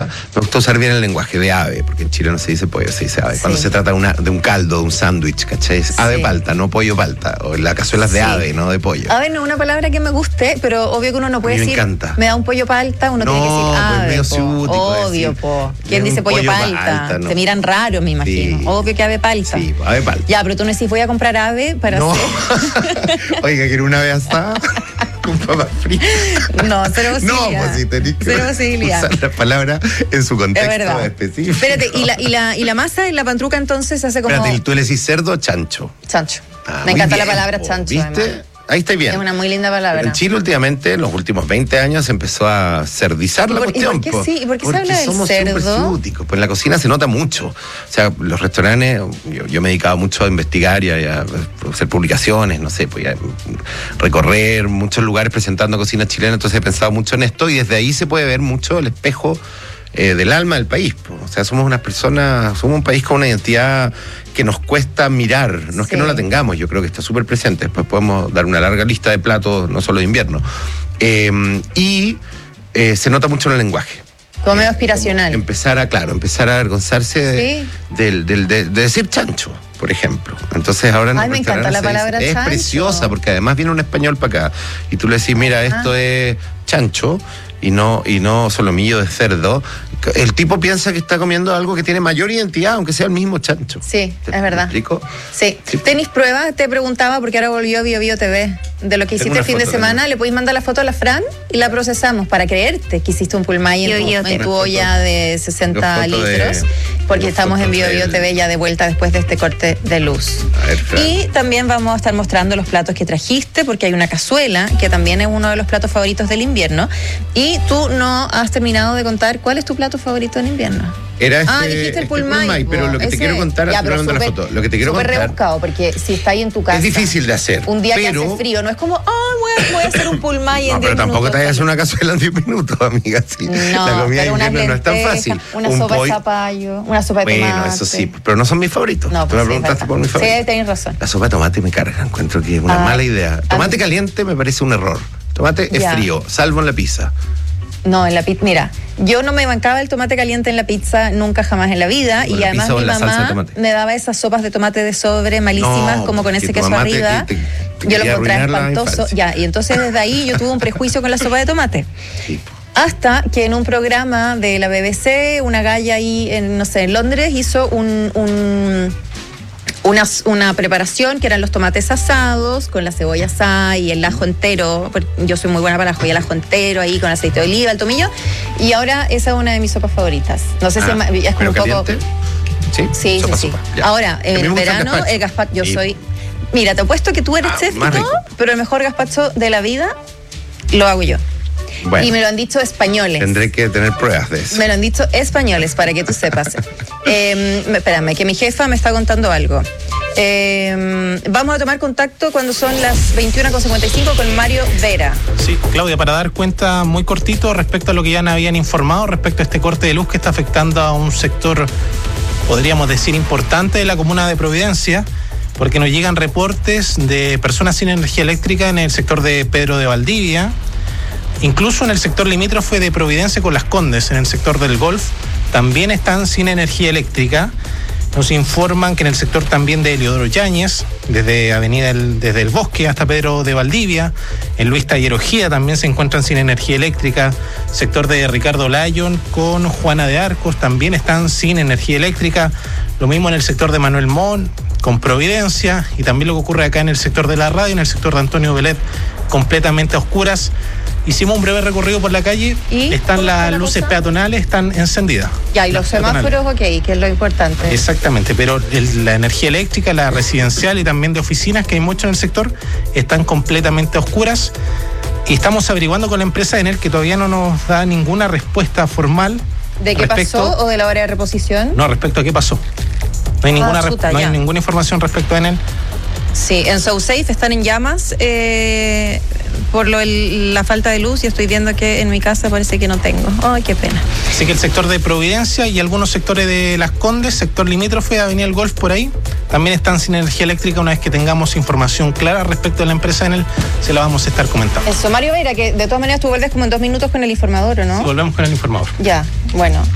me gusta usar bien el lenguaje de ave, porque en Chile no se dice pollo, se dice ave. Sí. Cuando se trata de un caldo, de un sándwich, ¿cachai? Es ave palta, no pollo palta. O la cazuela es de ave, no de pollo. Ave no es una palabra que me guste, pero obvio que uno no puede me decir, encanta. me da un pollo palta, uno tiene que decir ave. Pues medio ciútico obvio, decir, po. ¿Quién dice pollo palta? no. Te miran raro, me imagino. Sí. Obvio que ave palta. Sí, ave palta. Ya, pero tú no decís, voy a comprar ave para No. hacer. Oiga, quiero una ave asada con papas fritas. No, cero posibilidad. No, pues si tenés que cero posibilidad. usar la palabra en su contexto específico. Espérate, ¿y la masa en la pantruca entonces se hace como... Espérate, ¿tú le decís cerdo o chancho? Chancho. Ah, me muy encanta bien, la palabra po, chancho. ¿viste? Además. Ahí está bien. Es una muy linda palabra. Pero en Chile últimamente, en los últimos 20 años, se empezó a cerdizar la cuestión. ¿Y por qué sí? ¿Y por qué se habla del somos cerdo? súper ciúticos. Pues en la cocina se nota mucho. O sea, los restaurantes, yo me he dedicado mucho a investigar y a hacer publicaciones, no sé, pues a recorrer muchos lugares presentando cocina chilena, entonces he pensado mucho en esto y desde ahí se puede ver mucho el espejo del alma del país. O sea, somos unas personas, somos un país con una identidad que nos cuesta mirar, no es que no la tengamos, yo creo que está súper presente, después podemos dar una larga lista de platos, no solo de invierno. Se nota mucho en el lenguaje. Como medio aspiracional. Empezar a avergonzarse de decir chancho, por ejemplo. Entonces ahora Ay, me encanta la palabra chancho. Es preciosa, porque además viene un español para acá y tú le decís, mira, esto es chancho y no solomillo de cerdo. El tipo piensa que está comiendo algo que tiene mayor identidad, aunque sea el mismo chancho. Sí, es verdad. ¿Me explico? Sí. Sí. ¿Tenís pruebas? Te preguntaba, porque ahora volvió Bio Bio TV, de lo que hiciste el fin de semana. Le podéis mandar la foto a la Fran y la procesamos para creerte que hiciste un pulmay en tu olla de 60 litros, porque estamos en Bio Bio TV ya de vuelta después de este corte de luz. A ver, Fran. Y también vamos a estar mostrando los platos que trajiste, porque hay una cazuela, que también es uno de los platos favoritos del invierno. Y tú no has terminado de contar cuál es tu plato favorito en invierno. Era dijiste el pulmay, pero lo que te quiero contar, ya, te mando la foto. Lo que te quiero contar rebuscado, porque si está ahí en tu casa. es difícil de hacer. Un día pero... que hace frío, no es como, voy a hacer un pulmay en 10 minutos. No, pero tampoco te vayas a hacer una cazuela en 10 minutos, amiga. Sí. No, la comida de invierno no es tan fácil. Una sopa de zapallo, una sopa de tomate. Bueno, eso sí, pero no son mis favoritos. No, tú me preguntaste por mis favoritos. Sí, tenés razón. La sopa de tomate me carga, encuentro que es una mala idea. Tomate caliente me parece un error. Tomate es frío, salvo en la pizza. No, en la pizza, mira, yo no me bancaba el tomate caliente en la pizza nunca jamás en la vida, y además mi mamá me daba esas sopas de tomate de sobre malísimas, como con ese queso arriba. Yo lo encontraba espantoso. Ya, y entonces desde ahí yo tuve un prejuicio con la sopa de tomate. Sí. Hasta que en un programa de la BBC, una galla ahí en Londres hizo una preparación que eran los tomates asados con la cebolla asada y el ajo entero. Yo soy muy buena para el ajo y el ajo entero ahí con aceite de oliva, el tomillo. Y ahora esa es una de mis sopas favoritas. No sé si es como un poco... Sí. Ahora, en verano, el gazpacho, yo soy... Mira, te apuesto que tú eres chef y todo, pero el mejor gazpacho de la vida lo hago yo. Bueno, y me lo han dicho españoles. Tendré que tener pruebas de eso. Me lo han dicho españoles, para que tú sepas. Espérame, que mi jefa me está contando algo. Vamos a tomar contacto cuando son las 21:55 con Mario Vera. Sí, Claudia, para dar cuenta muy cortito respecto a lo que ya nos habían informado, respecto a este corte de luz que está afectando a un sector, podríamos decir, importante de la comuna de Providencia, porque nos llegan reportes de personas sin energía eléctrica en el sector de Pedro de Valdivia, incluso en el sector limítrofe de Providencia con Las Condes, en el sector del Golf, también están sin energía eléctrica. Nos informan que en el sector también de Heliodoro Yáñez, desde el Bosque hasta Pedro de Valdivia, en Luis Tallerogía también se encuentran sin energía eléctrica. Sector de Ricardo Lyon con Juana de Arcos también están sin energía eléctrica. Lo mismo en el sector de Manuel Montt con Providencia, y también lo que ocurre acá en el sector de la radio, en el sector de Antonio Velet, completamente a oscuras. Hicimos un breve recorrido por la calle, están las luces peatonales, están encendidas. Ya, y los semáforos, ok, que es lo importante. Exactamente, pero la energía eléctrica, la residencial y también de oficinas, que hay mucho en el sector, están completamente a oscuras. Y estamos averiguando con la empresa Enel, que todavía no nos da ninguna respuesta formal. ¿De qué pasó o de la hora de reposición? No, respecto a qué pasó. No hay ninguna información respecto a Enel. Sí, en SoSafe están en llamas por la falta de luz, y estoy viendo que en mi casa parece que no tengo. Ay, qué pena. Así que el sector de Providencia y algunos sectores de Las Condes, sector limítrofe, Avenida El Golf, por ahí, también están sin energía eléctrica. Una vez que tengamos información clara respecto a la empresa Enel, se la vamos a estar comentando. Eso, Mario Vera, que de todas maneras tú vuelves como en 2 minutos con el informador, ¿o no? Sí, volvemos con el informador. Ya, bueno.